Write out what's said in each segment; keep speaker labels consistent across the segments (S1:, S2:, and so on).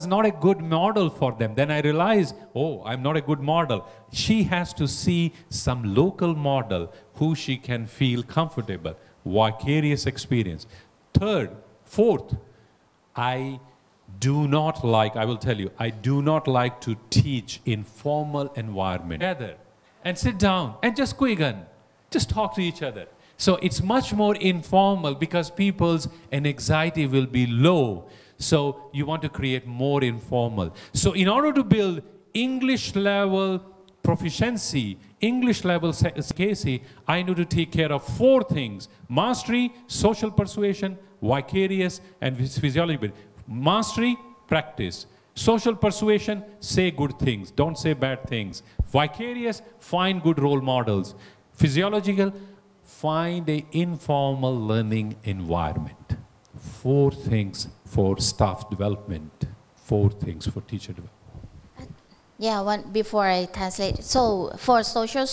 S1: not a good model for them. Then I realized, oh, I'm not a good model. She has to see some local model who she can feel comfortable, vicarious experience. Third, fourth, I do not like, I will tell you, I do not like to teach in formal environment. Together and sit down and just quigan, just talk to each other. So it's much more informal because people's anxiety will be low. So you want to create more informal. So in order to build English level proficiency, English level efficacy, I need to take care of four things: mastery, social persuasion, vicarious, and physiology. Mastery, practice. Social persuasion, say good things, don't say bad things. Vicarious, find good role models. Physiological, find an informal learning environment. Four things for staff development, four things for teacher development.
S2: Yeah, before I translate. So for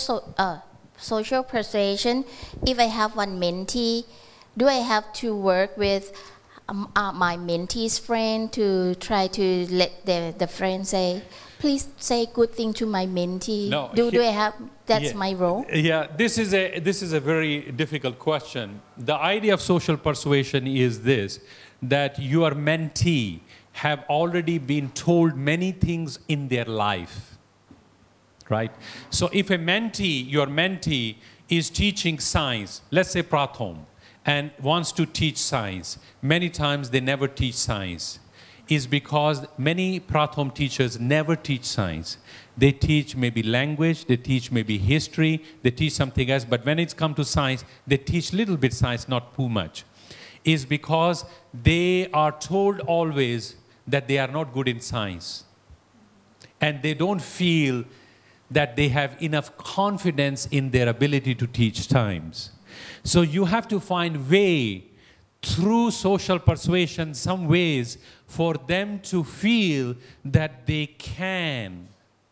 S2: social persuasion, if I have one mentee, do I have to work with my mentee's friend to try to let the friend say, please say good thing to my mentee?
S1: No,
S2: do I have, that's my role?
S1: Yeah, this is a very difficult question. The idea of social persuasion is this, that your mentee have already been told many things in their life, right? So if your mentee is teaching science, let's say Pratham, and wants to teach science, many times they never teach science, is because many Pratham teachers never teach science. They teach maybe language, they teach maybe history, they teach something else, but when it's come to science, they teach little bit science, not too much. Is because they are told always that they are not good in science. And they don't feel that they have enough confidence in their ability to teach science. So you have to find way through social persuasion, some ways for them to feel that they can.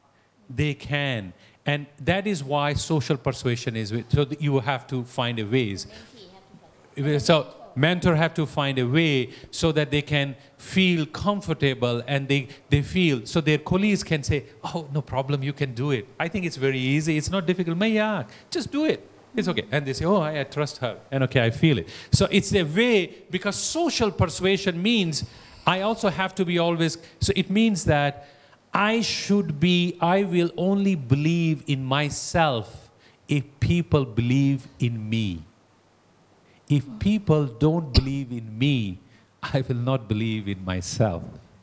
S1: And that is why social persuasion is, so you have to find a ways. So mentor have to find a way so that they can feel comfortable and they feel, so their colleagues can say, oh, no problem, you can do it. I think it's very easy, it's not difficult, just do it. It's okay. And they say, oh, I trust her. And okay, I feel it. So it's a way, because social persuasion means I also have to be always, so it means that I will only believe in myself if people believe in me. If people don't believe in me, I will not believe in myself.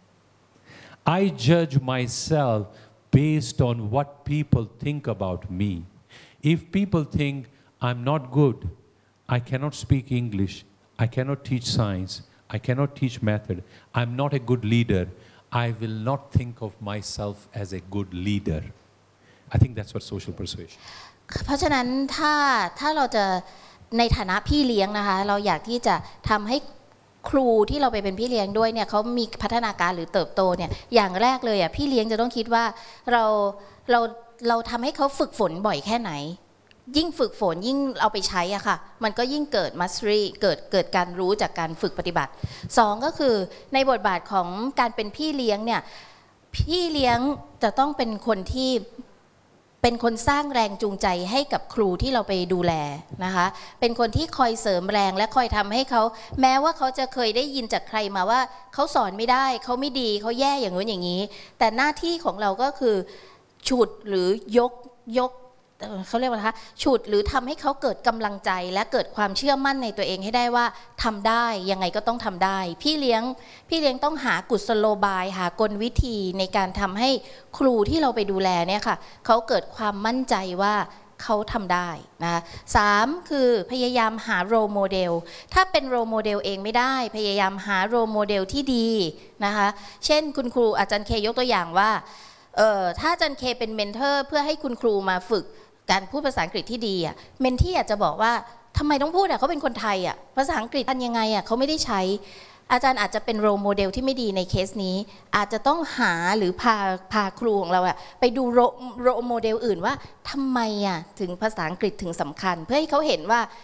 S1: I judge myself based on what people think about me. If people think I'm not good, I cannot speak English, I cannot teach science, I cannot teach method, I'm not a good leader, I will not think of myself as a good leader. I think that's what social persuasion.
S2: เพราะฉะนั้นถ้าเราจะในฐานะพี่เลี้ยงนะคะเราอยากที่จะทำให้ครูที่เราไปเป็นพี่เลี้ยงด้วยเนี่ยเขามีพัฒนาการหรือเติบโตเนี่ยอย่างแรกเลยพี่เลี้ยงจะต้องคิดว่าเราทำให้เขาฝึกฝนบ่อยแค่ไหนยิ่งฝึกฝนยิ่งเอาไปใช้อะค่ะมันก็ยิ่งเกิด mastery เกิดการรู้จากการฝึกปฏิบัติสองก็คือในบทบาทของการเป็นพี่เลี้ยงเนี่ยพี่เลี้ยงจะต้องเป็นคนที่เป็นคนสร้างแรงจูงใจให้กับครูที่เราไปดูแลนะคะเป็นคนที่คอยเสริมแรงและคอยทำให้เขาแม้ว่าเขาจะเคยได้ยินจากใครมาว่าเขาสอนไม่ได้เขาไม่ดีเขาแย่อย่างนู้นอย่างนี้แต่หน้าที่ของเราก็คือฉุดหรือยกเขาเรียกว่านะคะฉุดหรือทำให้เขาเกิดกำลังใจและเกิดความเชื่อมั่นในตัวเองให้ได้ว่าทำได้ยังไงก็ต้องทำได้พี่เลี้ยงต้องหากุศโลบายหากลวิธีในการทำให้ครูที่เราไปดูแลเนี่ยค่ะเขาเกิดความมั่นใจว่าเขาทำได้นะสามคือพยายามหาโรโมเดลถ้าเป็นโรโมเดลเองไม่ได้พยายามหาโรโมเดลที่ดีนะคะเช่นคุณครูอาจารย์เคยกตัวอย่างว่าถ้าอาจารย์เคเป็นเมนเทอร์เพื่อให้คุณครูมาฝึกการพูดภาษาอังกฤษที่ดีอ่ะเมนที่อยากจะบอกว่าทำไมต้องพูดอ่ะเขาเป็นคนไทยอ่ะภาษาอังกฤษอันยังไงอ่ะเขาไม่ได้ใช้อาจารย์อาจจะเป็นโรโมเดลที่ไม่ดีในเคสนี้อาจจะต้องหาหรือพาครูของเราอ่ะไปดูโรโมเดลอื่นว่าทำไมอ่ะถึงภาษาอังกฤษถึงสำคัญเพื่อให้เขาเห็นว่า